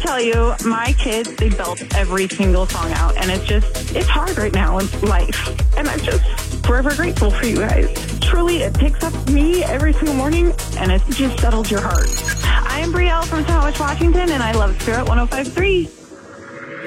tell you, my kids, they belt every single song out, and it's hard right now in life. And I'm just forever grateful for you guys. Truly, it picks up me every single morning, and it just settles your heart. I am Brielle from Snohomish, Washington, and I love Spirit 105.3.